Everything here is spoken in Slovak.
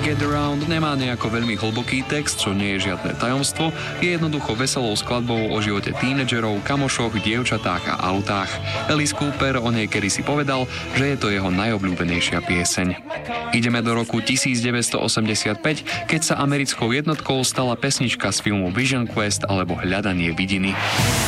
Get Around nemá nejako veľmi hlboký text, čo nie je žiadne tajomstvo, je jednoducho veselou skladbou o živote tínedžerov, kamošoch, dievčatách a autách. Alice Cooper o nej kedysi povedal, že je to jeho najobľúbenejšia pieseň. Ideme do roku 1985, keď sa americkou jednotkou stala pesnička z filmu Vision Quest alebo Hľadanie vidiny.